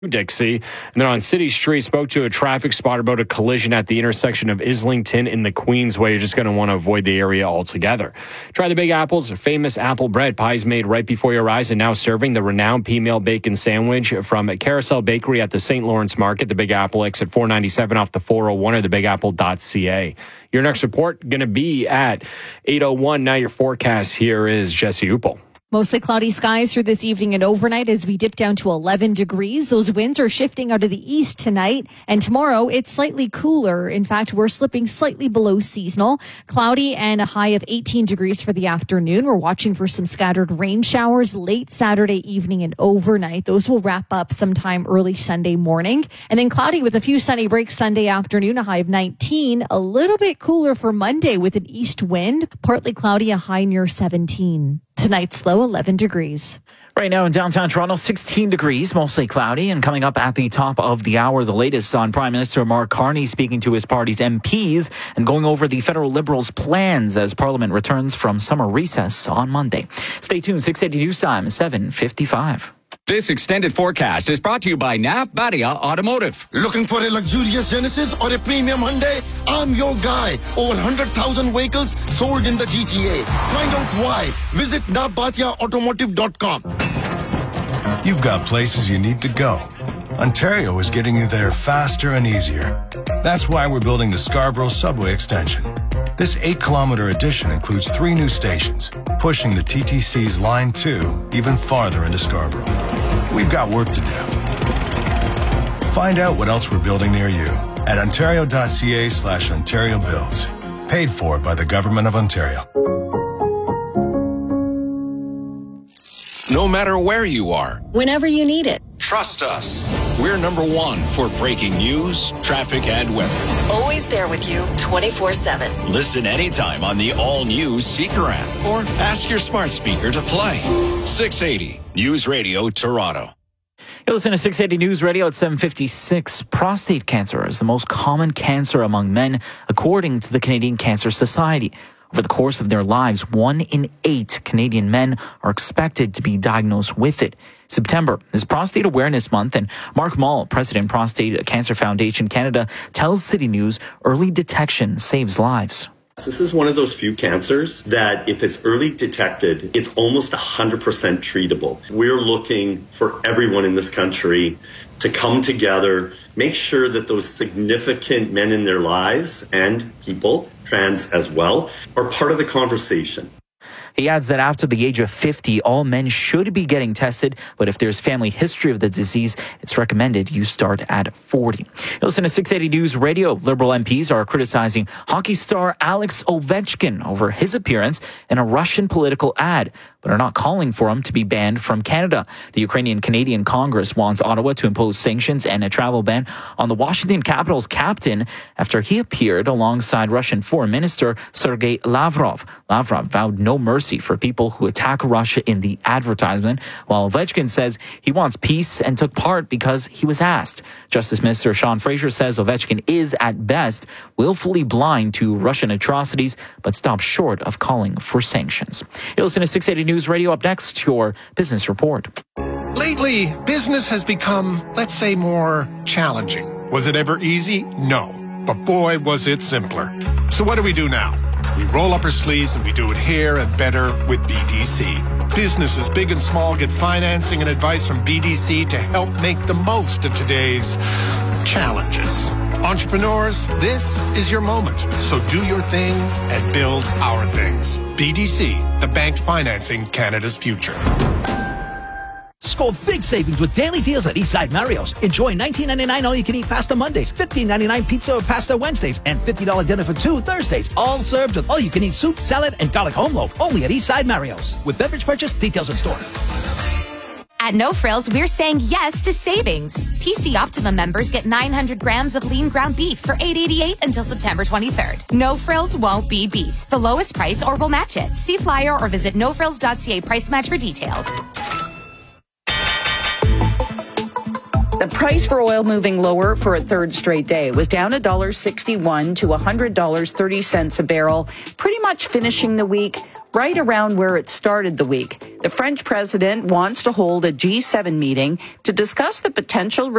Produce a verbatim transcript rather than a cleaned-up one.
Dixie. And then on City Street, spoke to a traffic spotter about a collision at the intersection of Islington and the Queensway. You're just going to want to avoid the area altogether. Try the Big Apple's famous apple bread. Pies made right before your eyes and now serving the renowned P-Meal Bacon Sandwich from Carousel Bakery at the Saint Lawrence Market. The Big Apple exit four ninety-seven off the four oh one or the big apple dot c a. Your next report going to be at eight oh one. Now your forecast here is Jesse Upel. Mostly cloudy skies for this evening and overnight as we dip down to eleven degrees. Those winds are shifting out of the east tonight. And tomorrow, it's slightly cooler. In fact, we're slipping slightly below seasonal. Cloudy and a high of eighteen degrees for the afternoon. We're watching for some scattered rain showers late Saturday evening and overnight. Those will wrap up sometime early Sunday morning. And then cloudy with a few sunny breaks Sunday afternoon, a high of nineteen. A little bit cooler for Monday with an east wind. Partly cloudy, a high near seventeen. Tonight's low, eleven degrees. Right now in downtown Toronto, sixteen degrees, mostly cloudy. And coming up at the top of the hour, the latest on Prime Minister Mark Carney speaking to his party's M Ps and going over the federal Liberals' plans as Parliament returns from summer recess on Monday. Stay tuned. six eighty News Time, seven fifty-five. This extended forecast is brought to you by Nav Badia Automotive. Looking for a luxurious Genesis or a premium Hyundai? I'm your guy. Over one hundred thousand vehicles sold in the G T A. Find out why. Visit nav badia automotive dot com. You've got places you need to go. Ontario is getting you there faster and easier. That's why we're building the Scarborough Subway Extension. This eight-kilometer addition includes three new stations, pushing the T T C's Line two even farther into Scarborough. We've got work to do. Find out what else we're building near you at ontario dot c a slash Ontario Builds. Paid for by the Government of Ontario. No matter where you are, whenever you need it, trust us. We're number one for breaking news, traffic, and weather. Always there with you twenty-four seven. Listen anytime on the all-new Seeker app or ask your smart speaker to play. six eighty News Radio Toronto. You listen to six eighty News Radio at seven fifty-six. Prostate cancer is the most common cancer among men, according to the Canadian Cancer Society. Over the course of their lives, one in eight Canadian men are expected to be diagnosed with it. September is Prostate Awareness Month, and Mark Mull, President, Prostate Cancer Foundation Canada, tells City News early detection saves lives. This is one of those few cancers that if it's early detected, it's almost one hundred percent treatable. We're looking for everyone in this country to come together, make sure that those significant men in their lives and people, trans as well, are part of the conversation. He adds that after the age of fifty, all men should be getting tested, but if there's family history of the disease, it's recommended you start at forty. You listen to six eighty News Radio. Liberal M Ps are criticizing hockey star Alex Ovechkin over his appearance in a Russian political ad, but are not calling for him to be banned from Canada. The Ukrainian-Canadian Congress wants Ottawa to impose sanctions and a travel ban on the Washington Capitals captain after he appeared alongside Russian Foreign Minister Sergei Lavrov. Lavrov vowed no mercy for people who attack Russia in the advertisement, while Ovechkin says he wants peace and took part because he was asked. Justice Minister Sean Fraser says Ovechkin is, at best, willfully blind to Russian atrocities, but stops short of calling for sanctions. You listen to six eighty News Radio. Up next, your business report. Lately, business has become, let's say, more challenging. Was it ever easy? No. But boy, was it simpler. So what do we do now? We roll up our sleeves and we do it here and better with B D C. Businesses, big and small, get financing and advice from B D C to help make the most of today's challenges. Entrepreneurs, this is your moment. So do your thing and build our things. B D C, the bank financing Canada's future. Score big savings with daily deals at Eastside Mario's. Enjoy nineteen ninety-nine all-you-can-eat pasta Mondays, fifteen ninety-nine pizza or pasta Wednesdays, and fifty dollars dinner for two Thursdays. All served with all-you-can-eat soup, salad, and garlic home loaf. Only at Eastside Mario's. With beverage purchase, details in store. At No Frills, we're saying yes to savings. P C Optimum members get nine hundred grams of lean ground beef for eight eighty-eight until September twenty-third. No Frills won't be beat. The lowest price or we'll match it. See flyer or visit no frills dot c a price match for details. The price for oil moving lower for a third straight day was down one dollar sixty-one to one hundred dollars and thirty cents a barrel, pretty much finishing the week right around where it started the week. The French president wants to hold a G seven meeting to discuss the potential